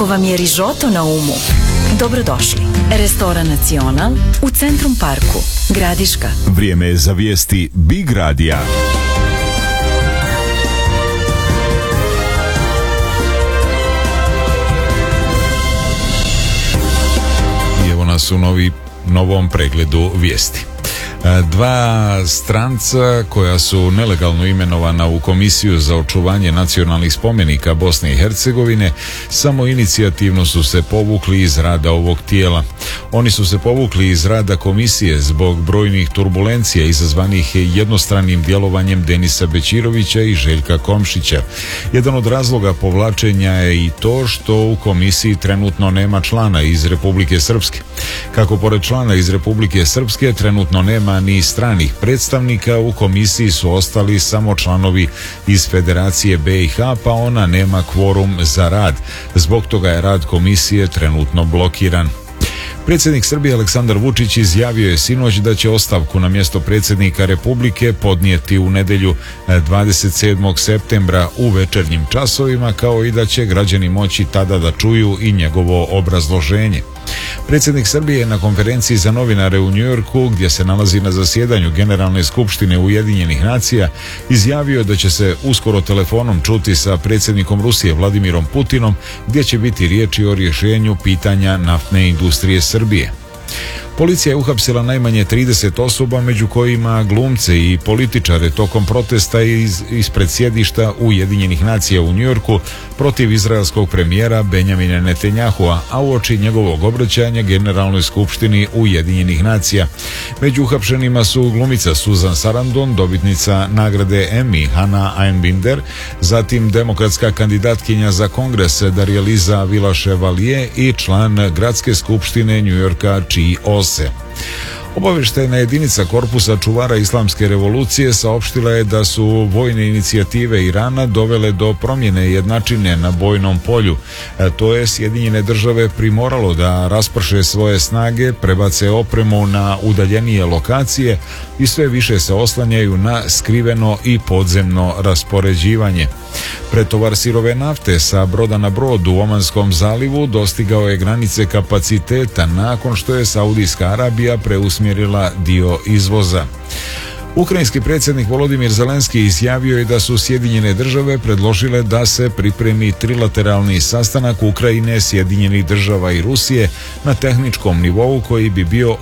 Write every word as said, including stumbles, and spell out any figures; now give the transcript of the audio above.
Ako vam je rižoto na umu, dobrodošli. Restoran Nacional u Centrum Parku, Gradiška. Vrijeme je za vijesti Big Radija. I evo nas u novi, novom pregledu vijesti. Dva stranca koja su nelegalno imenovana u Komisiju za očuvanje nacionalnih spomenika Bosne i Hercegovine samoinicijativno su se povukli iz rada ovog tijela. Oni su se povukli iz rada komisije zbog brojnih turbulencija izazvanih jednostranim djelovanjem Denisa Bećirovića i Željka Komšića. Jedan od razloga povlačenja je i to što u komisiji trenutno nema člana iz Republike Srpske. Kako pored člana iz Republike Srpske trenutno nema ni stranih predstavnika, u komisiji su ostali samo članovi iz Federacije be i ha, pa ona nema kvorum za rad. Zbog toga je rad komisije trenutno blokiran. Predsjednik Srbije Aleksandar Vučić izjavio je sinoć da će ostavku na mjesto predsjednika Republike podnijeti u nedjelju dvadeset sedmog septembra u večernjim časovima, kao i da će građani moći tada da čuju i njegovo obrazloženje. Predsjednik Srbije je na konferenciji za novinare u Njujorku, gdje se nalazi na zasjedanju Generalne skupštine Ujedinjenih nacija, izjavio da će se uskoro telefonom čuti sa predsjednikom Rusije Vladimirom Putinom, gdje će biti riječi o rješenju pitanja naftne industrije Srbije. Policija je uhapsila najmanje trideset osoba, među kojima glumce i političare tokom protesta iz, ispred sjedišta Ujedinjenih nacija u Njujorku protiv izraelskog premijera Benjamina Netanjahua, a uoči njegovog obraćanja Generalnoj skupštini Ujedinjenih nacija. Među uhapšenima su glumica Susan Sarandon, dobitnica nagrade Emmy Hannah Einbinder, zatim demokratska kandidatkinja za kongres Darjeliza Vila-Chevalier i član gradske skupštine Njujorka Chi Ose. Obavještajna jedinica Korpusa čuvara islamske revolucije saopštila je da su vojne inicijative Irana dovele do promjene jednačine na bojnom polju. E, to je Sjedinjene države primoralo da rasprše svoje snage, prebace opremu na udaljenije lokacije i sve više se oslanjaju na skriveno i podzemno raspoređivanje. Pretovar sirove nafte sa broda na brod u Omanskom zalivu dostigao je granice kapaciteta nakon što je Saudijska Arabija preusmjerila dio izvoza. Ukrajinski predsjednik Volodimir Zelenski izjavio je da su Sjedinjene države predložile da se pripremi trilateralni sastanak Ukrajine, Sjedinjenih država i Rusije na tehničkom nivou koji bi bio